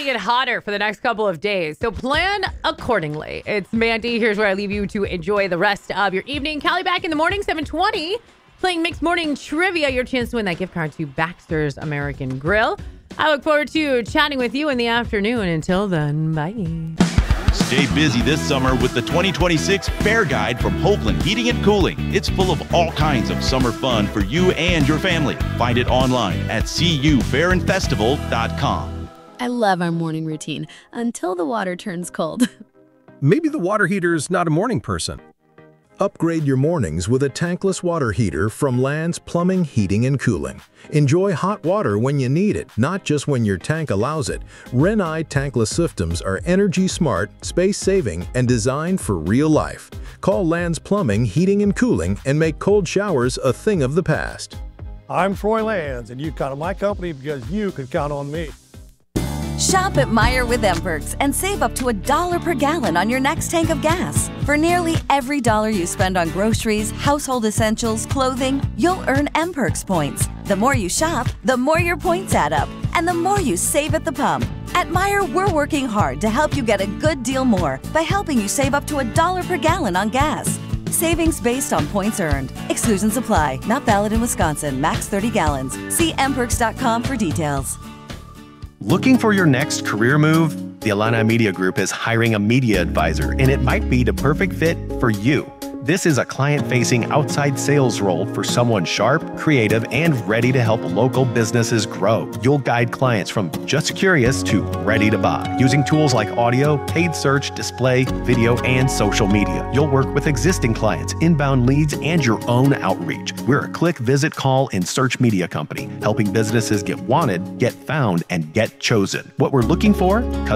get hotter for the next couple of days, so plan accordingly. It's Mandy. Here's where I leave you to enjoy the rest of your evening. Callie back in the morning, 7:20, playing Mixed Morning Trivia. Your chance to win that gift card to Baxter's American Grill. I look forward to chatting with you in the afternoon. Until then, bye. Stay busy this summer with the 2026 Fair Guide from Hoagland Heating and Cooling. It's full of all kinds of summer fun for you and your family. Find it online at cufairandfestival.com. I love our morning routine until the water turns cold. Maybe the water heater's not a morning person. Upgrade your mornings with a tankless water heater from Land's Plumbing, Heating and Cooling. Enjoy hot water when you need it, not just when your tank allows it. Renai tankless systems are energy smart, space-saving, and designed for real life. Call Land's Plumbing, Heating and Cooling and make cold showers a thing of the past. I'm Troy Lands, and you count on my company because you can count on me. Shop at Meijer with M-Perks and save up to $1 per gallon on your next tank of gas. For nearly every dollar you spend on groceries, household essentials, clothing, you'll earn M-Perks points. The more you shop, the more your points add up, and the more you save at the pump. At Meijer, we're working hard to help you get a good deal more by helping you save up to $1 per gallon on gas. Savings based on points earned. Exclusions apply. Not valid in Wisconsin. Max 30 gallons. See mperks.com for details. Looking for your next career move? The Illini Media Group is hiring a media advisor, and it might be the perfect fit for you. This is a client-facing outside sales role for someone sharp, creative, and ready to help local businesses grow. You'll guide clients from just curious to ready to buy, using tools like audio, paid search, display, video, and social media. You'll work with existing clients, inbound leads, and your own outreach. We're a click, visit, call, and search media company, helping businesses get wanted, get found, and get chosen. What we're looking for?